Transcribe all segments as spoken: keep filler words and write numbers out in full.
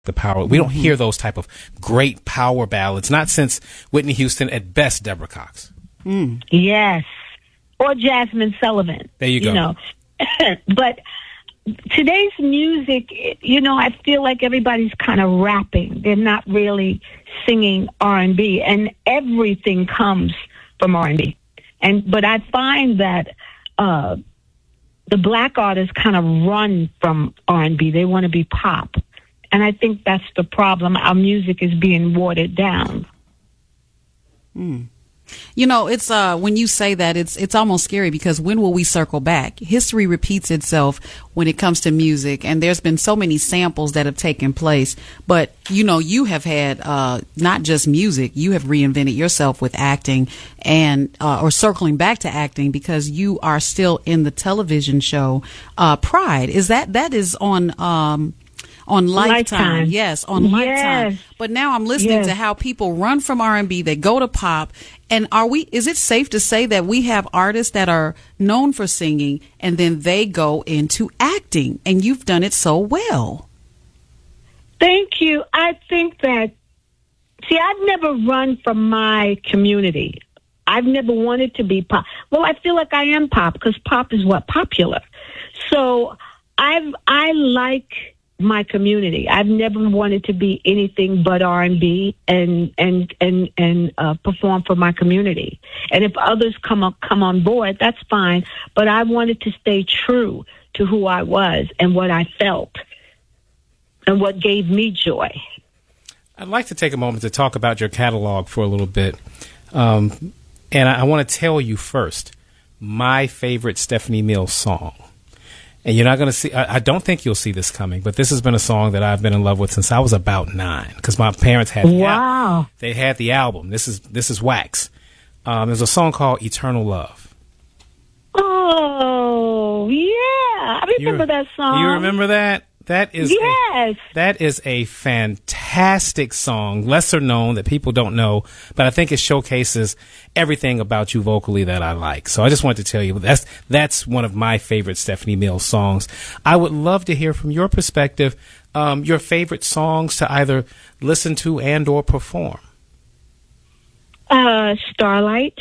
the power. We don't hear those type of great power ballads, not since Whitney Houston, at best Deborah Cox. Mm. Yes. Or Jasmine Sullivan. There you go. You know. But today's music, you know, I feel like everybody's kind of rapping. They're not really singing R and B, and everything comes from R and B. And but I find that uh, the black artists kind of run from R and B. They want to be pop. And I think that's the problem. Our music is being watered down. Mm. You know, it's uh, when you say that, it's it's almost scary, because when will we circle back? History repeats itself when it comes to music, and there's been so many samples that have taken place. But, you know, you have had uh, not just music, you have reinvented yourself with acting, and uh, or circling back to acting, because you are still in the television show uh, Pride. Is that that is on um, on Lifetime. Lifetime. Yes, on Lifetime. Yes. But now I'm listening Yes. to how people run from R and B, they go to pop. And are we, is it safe to say that we have artists that are known for singing and then they go into acting, and you've done it so well? Thank you. I think that, see, I've never run from my community. I've never wanted to be pop. Well, I feel like I am pop, because pop is what? Popular. So I've, I like my community. I've never wanted to be anything but R and B and and and and uh, perform for my community. And if others come up, come on board, that's fine. But I wanted to stay true to who I was and what I felt and what gave me joy. I'd like to take a moment to talk about your catalog for a little bit. Um, and I, I want to tell you first, my favorite Stephanie Mills song. And you're not going to see, I, I don't think you'll see this coming, but this has been a song that I've been in love with since I was about nine, because my parents had, the wow. al- they had the album. This is, this is Wax. Um, there's a song called Eternal Love. Oh, yeah. I remember you, that song. You remember that? That is yes. A, that is a fantastic song, lesser known, that people don't know, but I think it showcases everything about you vocally that I like. So I just wanted to tell you that's that's one of my favorite Stephanie Mills songs. I would love to hear from your perspective, um, your favorite songs to either listen to and or perform. Uh, Starlight.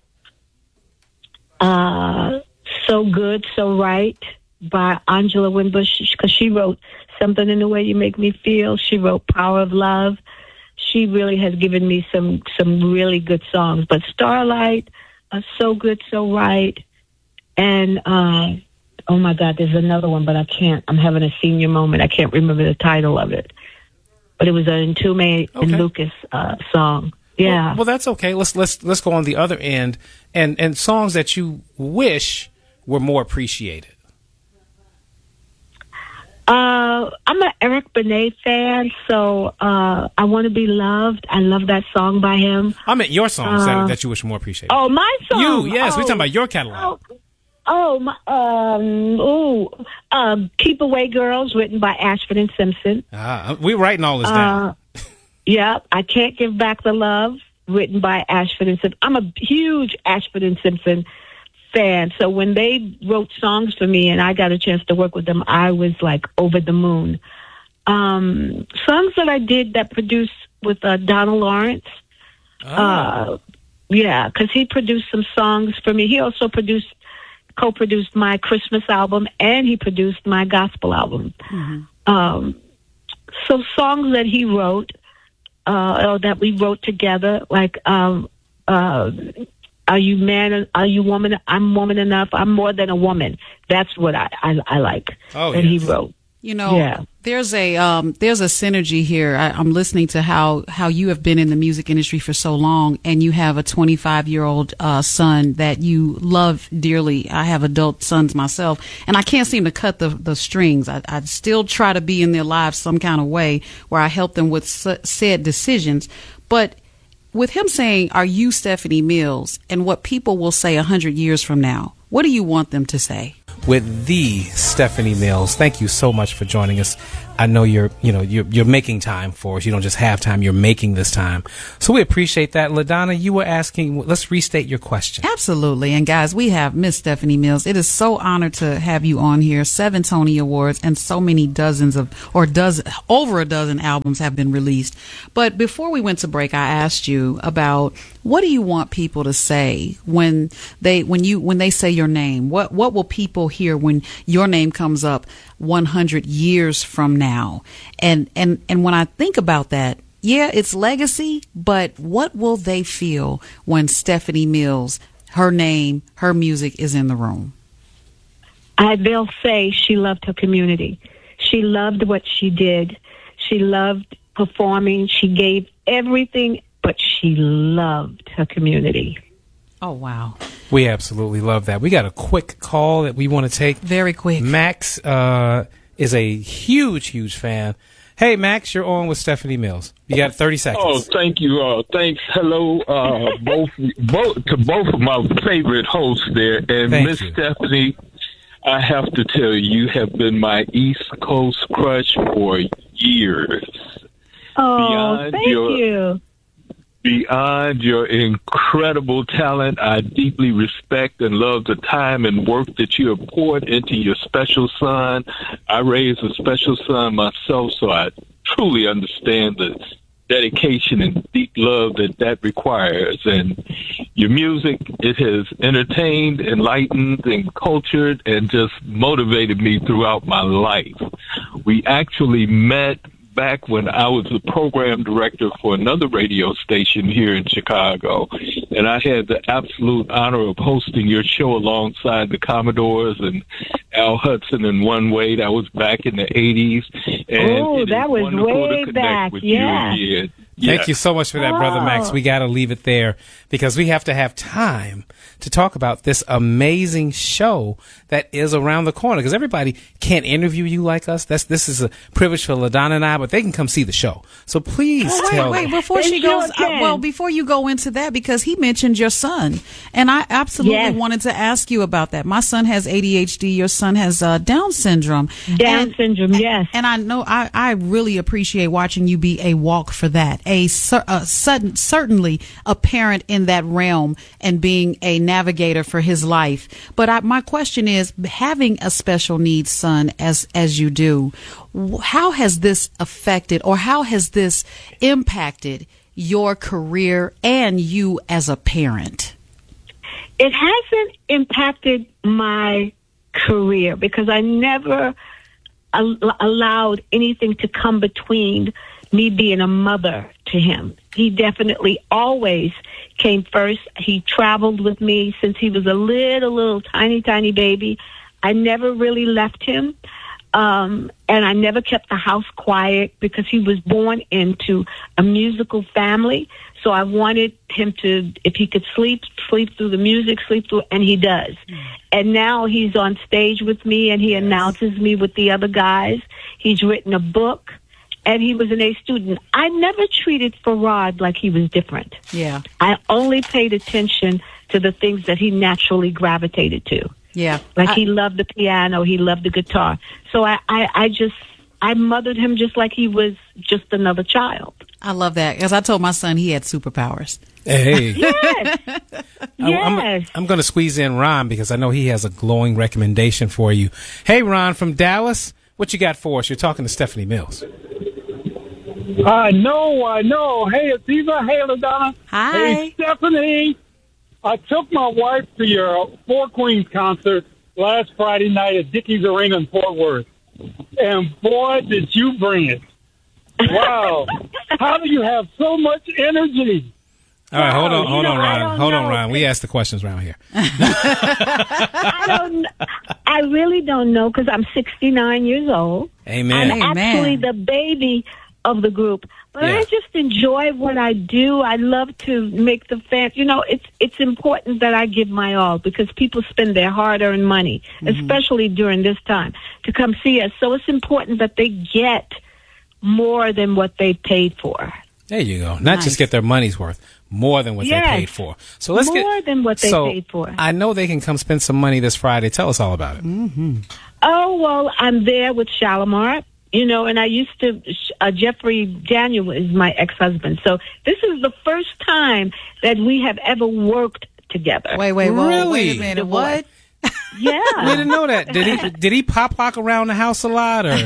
Uh, So Good, So Right, by Angela Winbush, because she wrote Something in the Way You Make Me Feel. She wrote Power of Love. She really has given me some some really good songs. But Starlight, uh, So Good, So Right, and uh, oh my God, there's another one, but I can't. I'm having a senior moment. I can't remember the title of it. But it was an Entombed Okay. and Lucas uh, song. Yeah. Well, well, that's okay. Let's let's let's go on the other end, and and songs that you wish were more appreciated. Uh, I'm an Eric Benet fan, so uh, I Want to Be Loved. I love that song by him. I meant your songs Uh, that, that you wish were more appreciated. Oh, my song. You, yes, oh, we're talking about your catalog. Oh, oh my, um, ooh, um, Keep Away Girls, written by Ashford and Simpson. Ah, we're writing all this down. Uh, yeah, I Can't Give Back the Love, written by Ashford and Simpson. I'm a huge Ashford and Simpson fan. So when they wrote songs for me and I got a chance to work with them, I was like over the moon. Um, songs that I did that produced with uh, Donald Lawrence. Oh. Uh, yeah, because he produced some songs for me. He also produced, co-produced my Christmas album, and he produced my gospel album. Mm-hmm. Um, so songs that he wrote, uh, or that we wrote together, like um, uh, Are You Man? Are You Woman? I'm Woman Enough. I'm More Than a Woman. That's what I I, I like oh, that yes. he wrote. You know, yeah. there's a um, there's a synergy here. I, I'm listening to how, how you have been in the music industry for so long, and you have a twenty-five year old uh, son that you love dearly. I have adult sons myself, and I can't seem to cut the the strings. I, I still try to be in their lives some kind of way where I help them with s- said decisions. But with him saying, "Are you Stephanie Mills?" and what people will say a hundred years from now, what do you want them to say? with the Stephanie Mills. Thank you so much for joining us. I know you're, you know, you're, you're making time for us. You don't just have time, you're making this time. So we appreciate that. LaDonna, you were asking, let's restate your question. Absolutely. And guys, we have Miss Stephanie Mills. It is so honored to have you on here. Seven Tony Awards and so many dozens of, or dozen, over a dozen albums have been released. But before we went to break, I asked you about what do you want people to say when they, when you, when they say your name? What, what will people hear when your name comes up one hundred years from now? And, and, and when I think about that, yeah, it's legacy, but what will they feel when Stephanie Mills, her name, her music is in the room? I, they'll say she loved her community. She loved what she did. She loved performing. She gave everything, but she loved her community. Oh, wow. We absolutely love that. We got a quick call that we want to take. Very quick. Max uh, is a huge, huge fan. Hey, Max, you're on with Stephanie Mills. You got thirty seconds. Oh, thank you. Uh, thanks. Hello, uh, both, both to both of my favorite hosts there. And Thank Miss you. Stephanie, I have to tell you, you have been my East Coast crush for years. Oh, Beyond thank your- you. Beyond your incredible talent, I deeply respect and love the time and work that you have poured into your special son. I raised a special son myself, so I truly understand the dedication and deep love that that requires. And your music, it has entertained, enlightened, and cultured, and just motivated me throughout my life. We actually met back when I was the program director for another radio station here in Chicago, and I had the absolute honor of hosting your show alongside the Commodores and Al Hudson and One Way. That was back in the eighties. And Oh, it is that was wonderful way to connect back, with yeah. you again. Thank Yeah. you so much for that, Brother Max. Oh. We got to leave it there because we have to have time to talk about this amazing show that is around the corner, because everybody can't interview you like us. That's This is a privilege for LaDonna and I, but they can come see the show. So please Oh, tell wait, wait, them. before They she sure goes, uh, can. well, before you go into that, because he mentioned your son, and I absolutely Yes. wanted to ask you about that. My son has A D H D. Your son has uh, Down syndrome. Down And- syndrome, yes. And I know I, I really appreciate watching you be a walk for that, a, cer- a sudden, certainly a parent in that realm and being a navigator for his life. But I, my question is, having a special needs son as as you do, wh- how has this affected or how has this impacted your career and you as a parent? It hasn't impacted my career because I never al- allowed anything to come between me being a mother to him. He definitely always came first. He traveled with me since he was a little, little tiny, tiny baby. I never really left him. Um, and I never kept the house quiet because he was born into a musical family. So I wanted him to, if he could sleep, sleep through the music, sleep through, and he does. And now he's on stage with me and he announces me with the other guys. He's written a book and he was an A student. I never treated Farad like he was different. Yeah. I only paid attention to the things that he naturally gravitated to. Yeah. Like I- he loved the piano, he loved the guitar. So I, I, I just, I mothered him just like he was just another child. I love that. As I told my son, he had superpowers. Hey. Yes. I- yes. I'm, I'm going to squeeze in Ron because I know he has a glowing recommendation for you. Hey, Ron from Dallas, what you got for us? You're talking to Stephanie Mills. I know, I know. Hey, it's Eva. Hey, LaDonna. Hi. Hey, Stephanie. I took my wife to your Four Queens concert last Friday night at Dickies Arena in Fort Worth. And boy, did you bring it. Wow. How do you have so much energy? All right, hold on, you hold know, on, I Ron. don't Hold on, know. Ron. We ask the questions around here. I don't, I really don't know because I'm sixty-nine years old. Amen. I'm Amen. actually the baby of the group. But Yeah. I just enjoy what I do. I love to make the fans, you know, it's it's important that I give my all because people spend their hard-earned money, especially during this time, to come see us. So it's important that they get more than what they paid for. There you go. Not Nice. just get their money's worth, more than what Yes. they paid for. So let's get More than what they so paid for. I know they can come spend some money this Friday. Tell us all about it. Oh, well, I'm there with Shalimar, you know, and I used to, uh, Jeffrey Daniel is my ex-husband. So this is the first time that we have ever worked together. Wait, wait, whoa, Really? wait a minute. What? We Yeah. didn't know that. Did he? Did he pop lock around the house a lot, or?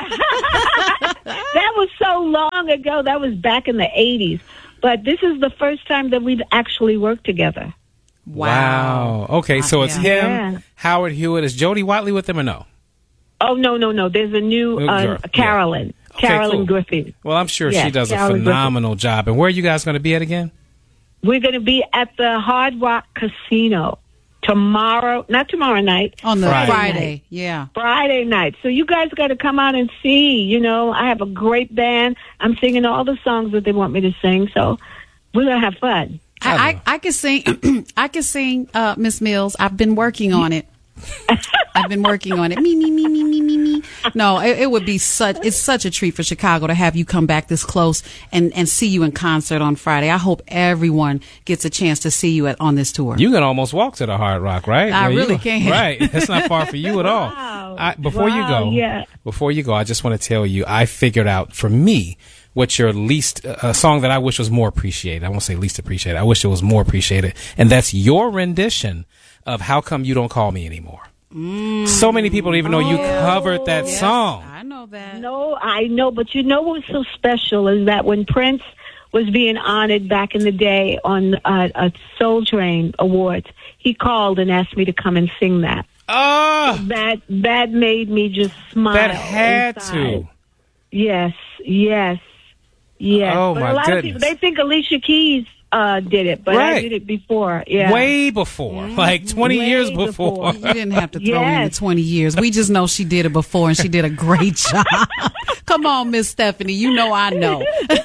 That was so long ago. That was back in the eighties. But this is the first time that we've actually worked together. Wow. Okay, so it's Yeah. him, Yeah. Howard Hewitt. Is Jody Watley with him or no? Oh, no, no, no. There's a new New uh, girl. Carolyn. Okay, Carolyn cool. Griffith. Well, I'm sure she Yes, does a Carolyn phenomenal job. And where are you guys going to be at again? We're going to be at the Hard Rock Casino tomorrow, not tomorrow night, On the Friday Friday. night. Yeah. Friday night. So you guys got to come out and see. You know, I have a great band. I'm singing all the songs that they want me to sing. So we're going to have fun. I, I, I can sing. I can sing, uh, Miss Mills. I've been working on it. I've been working on it. Me, me, me, me, me, me, me. No, it, it would be such. It's such a treat for Chicago to have you come back this close and and see you in concert on Friday. I hope everyone gets a chance to see you at on this tour. You can almost walk to the Hard Rock, right? I Where really you- can. Right. That's not far for you at all. Wow. I, before you Wow, go, yeah. before you go, I just want to tell you, I figured out for me what your least uh, a song that I wish was more appreciated. I won't say least appreciated. I wish it was more appreciated, and that's your rendition of "How Come You Don't Call Me Anymore." Mm. So many people don't even know you covered that Yes, song. I know that. No, I know, but you know what's so special is that when Prince was being honored back in the day on uh, a Soul Train Awards, he called and asked me to come and sing that. Oh, That that made me just smile. that had inside. to. Yes, yes, yes. Oh, but my a lot goodness. of people they think Alicia Keys uh, did it, but Right. I did it before. Yeah, Way before, like twenty Way years before. before. You didn't have to throw in the Yes. twenty years. We just know she did it before and she did a great job. Come on, Miss Stephanie. You know I know.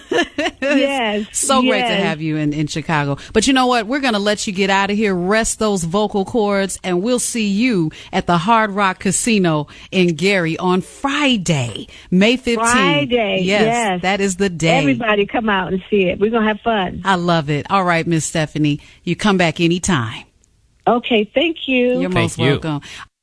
yes. So great to yes. have you in, in Chicago. But you know what? We're going to let you get out of here, rest those vocal cords, and we'll see you at the Hard Rock Casino in Gary on Friday, May fifteenth. Friday, Yes, yes. that is the day. Everybody come out and see it. We're gonna have fun. I love it. All right, Miss Stephanie, you come back anytime. Okay, thank you. You're Thank most you. welcome.